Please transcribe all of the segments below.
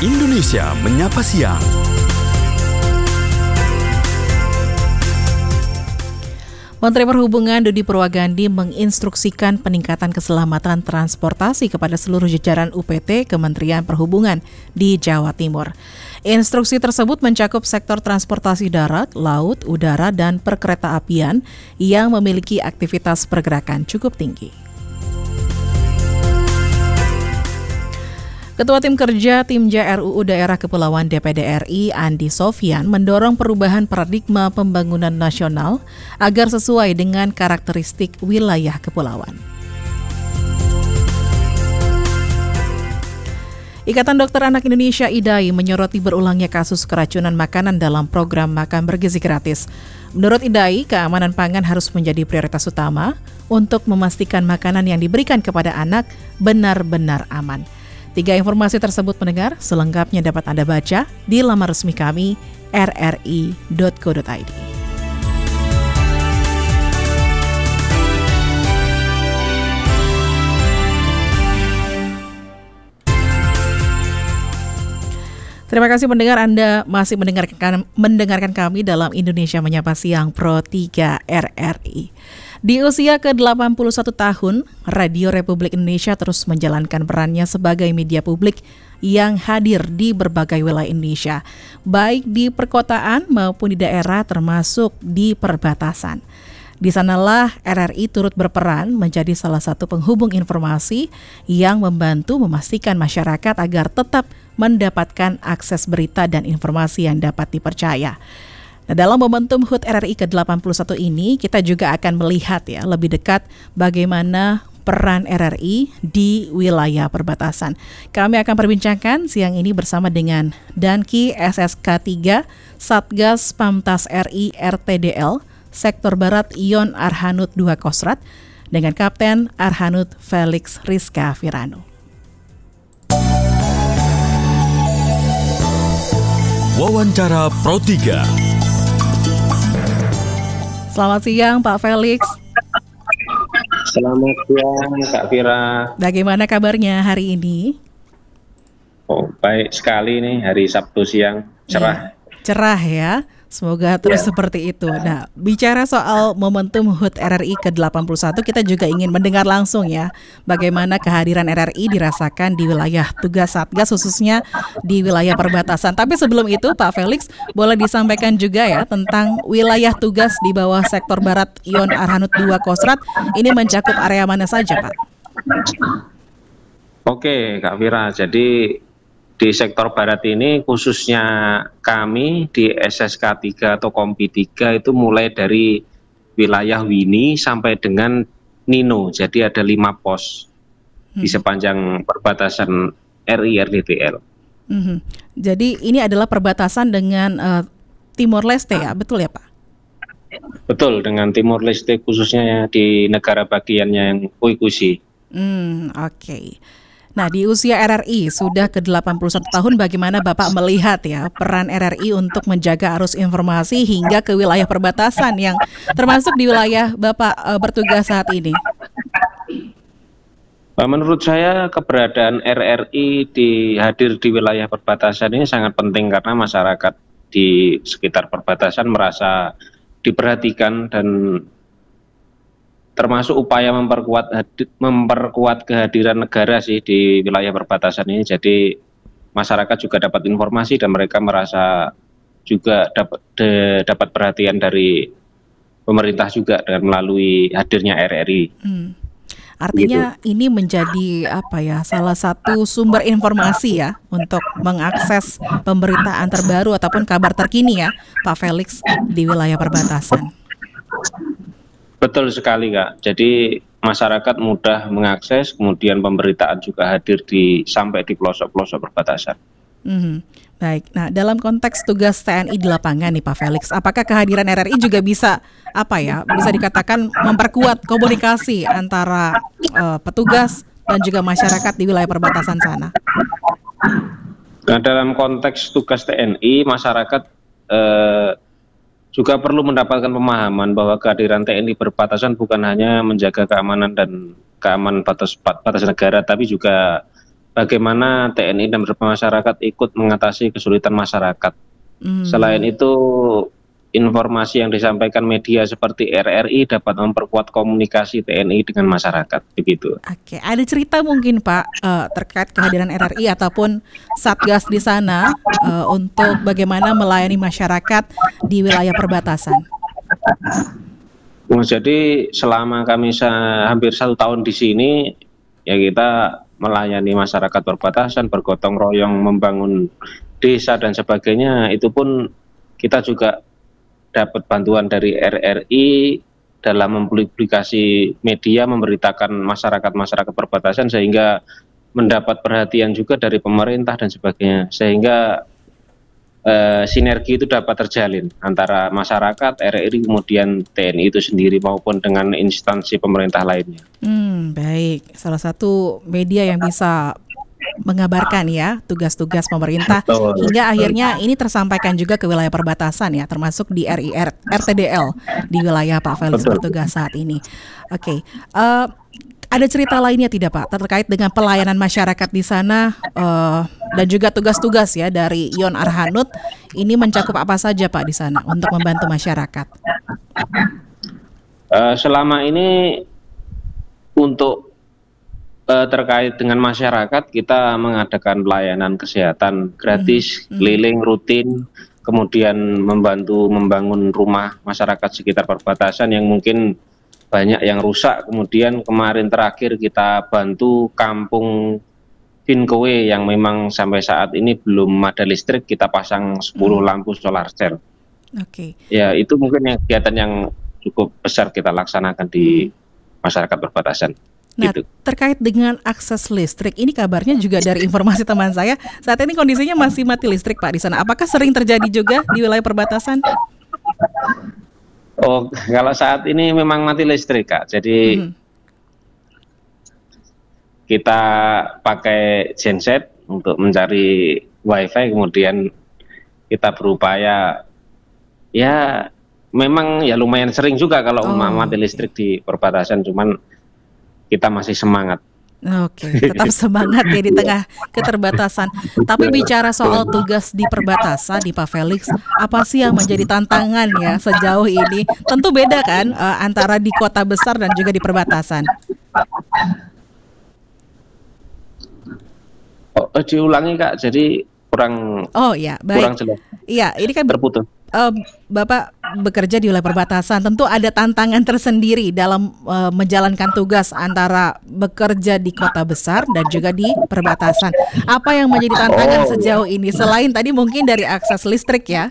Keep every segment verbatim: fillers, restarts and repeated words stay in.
Indonesia Menyapa Siang. Menteri Perhubungan Dudi Purwagandi menginstruksikan peningkatan keselamatan transportasi kepada seluruh jajaran U P T Kementerian Perhubungan di Jawa Timur. Instruksi tersebut mencakup sektor transportasi darat, laut, udara, dan perkeretaapian yang memiliki aktivitas pergerakan cukup tinggi. Ketua Tim Kerja Timja R U U Daerah Kepulauan D P D R I Andi Sofyan mendorong perubahan paradigma pembangunan nasional agar sesuai dengan karakteristik wilayah kepulauan. Ikatan Dokter Anak Indonesia I D A I menyoroti berulangnya kasus keracunan makanan dalam program makan bergizi gratis. Menurut I D A I, keamanan pangan harus menjadi prioritas utama untuk memastikan makanan yang diberikan kepada anak benar-benar aman. Tiga informasi tersebut pendengar, selengkapnya dapat Anda baca di laman resmi kami r r i dot co dot i d. Terima kasih pendengar, Anda masih mendengarkan, mendengarkan kami dalam Indonesia Menyapa Siang Pro tiga R R I. Di usia ke delapan puluh satu tahun, Radio Republik Indonesia terus menjalankan perannya sebagai media publik yang hadir di berbagai wilayah Indonesia, baik di perkotaan maupun di daerah termasuk di perbatasan. Di sanalah R R I turut berperan menjadi salah satu penghubung informasi yang membantu memastikan masyarakat agar tetap mendapatkan akses berita dan informasi yang dapat dipercaya. Nah, dalam momentum H U T R R I ke delapan puluh satu ini, kita juga akan melihat ya lebih dekat bagaimana peran R R I di wilayah perbatasan. Kami akan perbincangkan siang ini bersama dengan Danki S S K tiga Satgas Pamtas R I R T D L Sektor Barat Ion Arhanud dua Kostrat dengan Kapten Arhanud Felix Rizka Firano. Wawancara Pro tiga. Selamat siang Pak Felix. Selamat siang Kak Fira. Bagaimana kabarnya hari ini? Oh, baik sekali nih, hari Sabtu siang, cerah. Ya, cerah ya. Semoga terus ya. Seperti itu. Nah, bicara soal momentum H U T R R I ke delapan puluh satu, kita juga ingin mendengar langsung ya bagaimana kehadiran R R I dirasakan di wilayah tugas Satgas, khususnya di wilayah perbatasan. Tapi sebelum itu Pak Felix, boleh disampaikan juga ya tentang wilayah tugas di bawah Sektor Barat Ion Arhanud dua Kostrat. Ini mencakup area mana saja Pak? Oke Kak Fira, jadi di sektor barat ini khususnya kami di S S K tiga atau Kompi tiga itu mulai dari wilayah Wini sampai dengan Nino. Jadi ada lima pos hmm. di sepanjang perbatasan R I R D T L. Hmm. Jadi ini adalah perbatasan dengan uh, Timor Leste ya, betul ya Pak? Betul, dengan Timor Leste khususnya di negara bagiannya yang Uigusi. Hmm, oke. Okay. Nah, di usia R R I sudah ke delapan puluh satu tahun, bagaimana Bapak melihat ya peran R R I untuk menjaga arus informasi hingga ke wilayah perbatasan yang termasuk di wilayah Bapak uh, bertugas saat ini? Menurut saya keberadaan R R I di hadir di wilayah perbatasan ini sangat penting karena masyarakat di sekitar perbatasan merasa diperhatikan dan termasuk upaya memperkuat memperkuat kehadiran negara sih di wilayah perbatasan ini. Jadi masyarakat juga dapat informasi dan mereka merasa juga dapat de, dapat perhatian dari pemerintah juga dengan melalui hadirnya R R I. Hmm. Artinya gitu. Ini menjadi apa ya salah satu sumber informasi ya untuk mengakses pemberitaan terbaru ataupun kabar terkini ya Pak Felix di wilayah perbatasan. Betul sekali Kak, jadi masyarakat mudah mengakses, kemudian pemberitaan juga hadir di sampai di pelosok-pelosok perbatasan. Mm-hmm. Baik, nah dalam konteks tugas T N I di lapangan nih Pak Felix, apakah kehadiran R R I juga bisa apa ya, bisa dikatakan memperkuat komunikasi antara uh, petugas dan juga masyarakat di wilayah perbatasan sana? Nah dalam konteks tugas T N I, masyarakat uh, juga perlu mendapatkan pemahaman bahwa kehadiran T N I perbatasan bukan hanya menjaga keamanan dan keamanan batas batas negara, tapi juga bagaimana T N I dan masyarakat ikut mengatasi kesulitan masyarakat. Hmm. Selain itu, informasi yang disampaikan media seperti R R I dapat memperkuat komunikasi T N I dengan masyarakat, begitu. Oke, ada cerita mungkin Pak uh, terkait kehadiran R R I ataupun Satgas di sana uh, untuk bagaimana melayani masyarakat di wilayah perbatasan. Oh, jadi selama kami hampir satu tahun di sini, ya kita melayani masyarakat perbatasan, bergotong royong membangun desa dan sebagainya. Itu pun kita juga dapat bantuan dari R R I dalam mempublikasi media, memberitakan masyarakat-masyarakat perbatasan sehingga mendapat perhatian juga dari pemerintah dan sebagainya, sehingga eh, sinergi itu dapat terjalin antara masyarakat, R R I, kemudian T N I itu sendiri maupun dengan instansi pemerintah lainnya. Hmm, baik, salah satu media yang bisa mengabarkan ya tugas-tugas pemerintah Betul. hingga akhirnya ini tersampaikan juga ke wilayah perbatasan ya, termasuk di R I R, R T D L di wilayah Pak Felix Betul. bertugas saat ini. Oke, uh, ada cerita lainnya tidak Pak terkait dengan pelayanan masyarakat di sana uh, dan juga tugas-tugas ya dari Yon Arhanud ini mencakup apa saja Pak di sana untuk membantu masyarakat? Uh, selama ini untuk Uh, terkait dengan masyarakat, kita mengadakan pelayanan kesehatan gratis, Hmm. keliling rutin, kemudian membantu membangun rumah masyarakat sekitar perbatasan yang mungkin banyak yang rusak. Kemudian kemarin terakhir kita bantu kampung Vinkowe yang memang sampai saat ini belum ada listrik, kita pasang sepuluh Hmm. lampu solar cell. Oke. Ya, itu mungkin yang kegiatan yang cukup besar kita laksanakan di masyarakat perbatasan. Nah, Gitu. terkait dengan akses listrik, ini kabarnya juga dari informasi teman saya, saat ini kondisinya masih mati listrik Pak di sana. Apakah sering terjadi juga di wilayah perbatasan? Oh, kalau saat ini memang mati listrik Kak, jadi Hmm. kita pakai genset untuk mencari wifi, kemudian kita berupaya, ya memang ya lumayan sering juga kalau Oh, mati listrik di perbatasan, cuman kita masih semangat. Oke, tetap semangat ya di tengah keterbatasan. Tapi bicara soal tugas di perbatasan di Pak Felix, apa sih yang menjadi tantangan ya sejauh ini? Tentu beda kan eh, antara di kota besar dan juga di perbatasan. Oh, eh, diulangi Kak, jadi kurang Oh ya, kurang baik. jelas, Iya, ini kan terputus. eh, Bapak bekerja di wilayah perbatasan, tentu ada tantangan tersendiri dalam eh, menjalankan tugas antara bekerja di kota besar dan juga di perbatasan. Apa yang menjadi tantangan Oh, sejauh ini selain tadi mungkin dari akses listrik ya?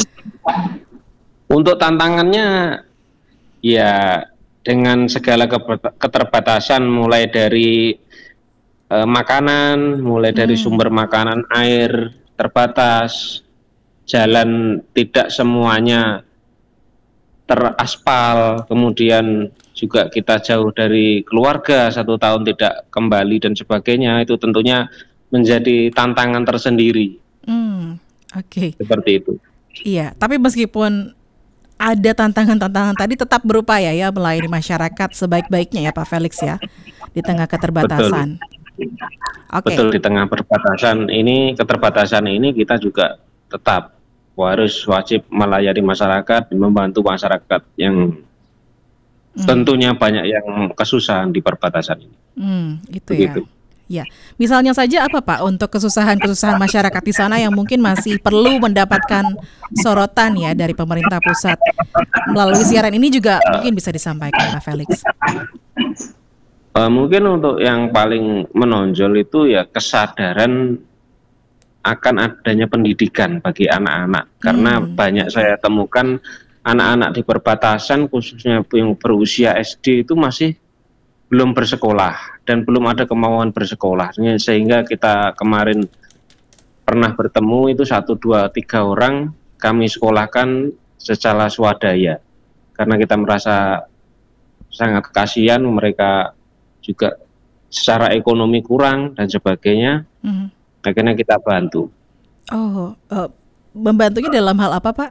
Untuk tantangannya, ya dengan segala keber- keterbatasan, mulai dari eh, makanan, mulai dari Hmm. sumber makanan, air terbatas, jalan tidak semuanya teraspal, kemudian juga kita jauh dari keluarga, satu tahun tidak kembali dan sebagainya, itu tentunya menjadi tantangan tersendiri, Hmm, oke. seperti itu. Iya, tapi meskipun ada tantangan-tantangan tadi tetap berupaya ya melayani masyarakat sebaik-baiknya ya Pak Felix ya di tengah keterbatasan. Oke. Betul, di tengah perbatasan ini, keterbatasan ini kita juga tetap harus wajib melayani masyarakat, membantu masyarakat yang Hmm. tentunya banyak yang kesusahan di perbatasan ini. Hmm, itu Begitu. ya. Ya, misalnya saja apa Pak untuk kesusahan-kesusahan masyarakat di sana yang mungkin masih perlu mendapatkan sorotan ya dari pemerintah pusat. Melalui siaran ini juga mungkin bisa disampaikan Pak Felix. Uh, mungkin untuk yang paling menonjol itu ya kesadaran akan adanya pendidikan bagi anak-anak, karena Hmm. banyak saya temukan anak-anak di perbatasan khususnya yang berusia S D itu masih belum bersekolah dan belum ada kemauan bersekolah, sehingga kita kemarin pernah bertemu itu satu dua tiga orang kami sekolahkan secara swadaya karena kita merasa sangat kasihan, mereka juga secara ekonomi kurang dan sebagainya. Hmm. Akhirnya kita bantu. Oh, eh, membantunya dalam hal apa Pak?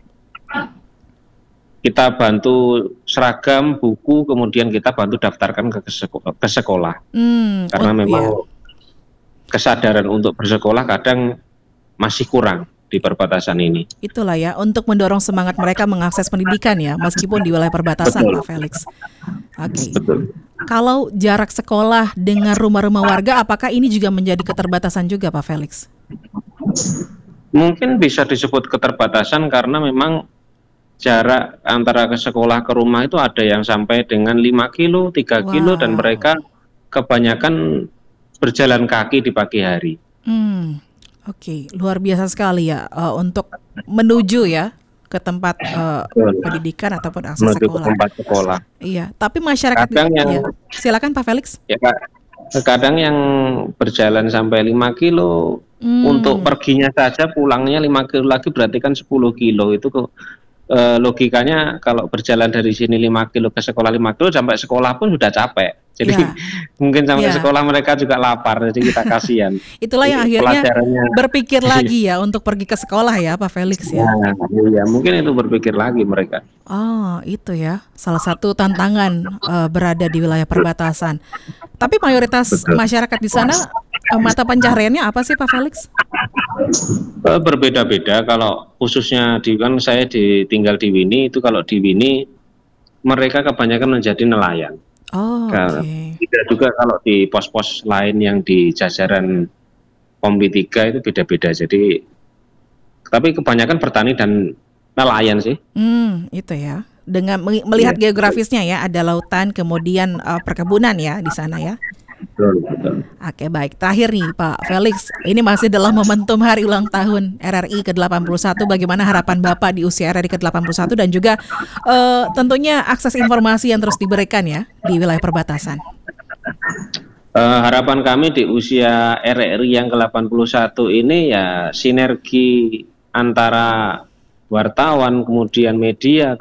Kita bantu seragam, buku, kemudian kita bantu daftarkan ke, ke sekolah. Hmm, Karena oh, memang iya. kesadaran untuk bersekolah kadang masih kurang di perbatasan ini. Itulah ya, untuk mendorong semangat mereka mengakses pendidikan ya, meskipun di wilayah perbatasan, Betul. Pak Felix. Oke. Betul. Kalau jarak sekolah dengan rumah-rumah warga, apakah ini juga menjadi keterbatasan juga, Pak Felix? Mungkin bisa disebut keterbatasan karena memang jarak antara ke sekolah ke rumah itu ada yang sampai dengan lima kilo, tiga kilo, dan Wow. mereka kebanyakan berjalan kaki di pagi hari. Hmm, oke, luar biasa sekali ya eh, untuk menuju ya ke tempat eh, Betul. pendidikan ataupun akses Menuju ke sekolah. tempat sekolah. Iya, tapi masyarakat Kadang yang ya, silakan Pak Felix. ya Kak, kadang yang berjalan sampai lima kilo Hmm, untuk perginya saja, pulangnya lima kilo lagi, berarti kan sepuluh kilo. Itu ke, eh, logikanya kalau berjalan dari sini lima kilo ke sekolah lima kilo, sampai sekolah pun sudah capek. Jadi ya, mungkin sampai ya. sekolah mereka juga lapar, jadi kita kasihan. Itulah yang Jadi akhirnya pelajarannya, berpikir lagi ya untuk pergi ke sekolah ya, Pak Felix ya. nah, ya mungkin itu berpikir lagi mereka. Oh, itu ya, salah satu tantangan eh, berada di wilayah perbatasan. Tapi mayoritas Betul. masyarakat di sana eh, mata pencahariannya apa sih, Pak Felix? Eh, Berbeda-beda. Kalau khususnya di kan saya di, tinggal di Wini, itu kalau di Wini mereka kebanyakan menjadi nelayan. Oh, Kalau oke. tidak juga kalau di pos-pos lain yang di jajaran Kompi tiga itu beda-beda. Jadi tapi kebanyakan bertani dan nelayan sih. Hmm, itu ya. Dengan meli- melihat Iya. geografisnya ya, ada lautan, kemudian eh, perkebunan ya di sana ya. Betul, betul. Oke, baik. Terakhir nih, Pak Felix, ini masih dalam momentum hari ulang tahun R R I ke delapan puluh satu. Bagaimana harapan Bapak di usia R R I ke delapan puluh satu dan juga eh, tentunya akses informasi yang terus diberikan ya di wilayah perbatasan. Eh, harapan kami di usia R R I yang ke delapan puluh satu ini ya sinergi antara wartawan, kemudian media,